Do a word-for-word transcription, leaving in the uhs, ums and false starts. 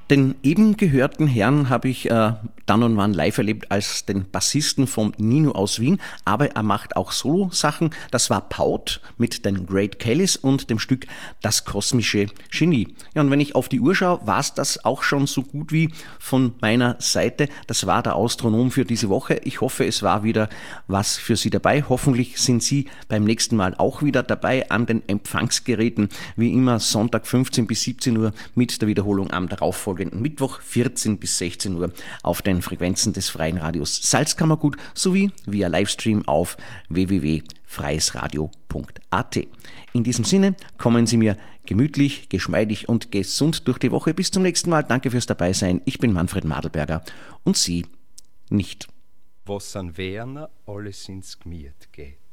Den eben gehörten Herrn habe ich äh, dann und wann live erlebt als den Bassisten vom Nino aus Wien, aber er macht auch Solo-Sachen. Das war Paut mit den Great Kellys und dem Stück Das kosmische Genie. Ja, und wenn ich auf die Uhr schaue, war es das auch schon so gut wie von meiner Seite. Das war der Astronom für diese Woche. Ich hoffe, es war wieder was für Sie dabei. Hoffentlich sind Sie beim nächsten Mal auch wieder dabei an den Empfangsgeräten. Wie immer Sonntag fünfzehn bis siebzehn Uhr mit der Wiederholung am darauffolgenden Mittwoch vierzehn bis sechzehn Uhr auf den Frequenzen des Freien Radios Salzkammergut sowie via Livestream auf w w w punkt freies radio punkt a t. In diesem Sinne kommen Sie mir gemütlich, geschmeidig und gesund durch die Woche. Bis zum nächsten Mal. Danke fürs Dabeisein. Ich bin Manfred Madelberger und Sie nicht. Was an Werner alles ins Gmiet geht.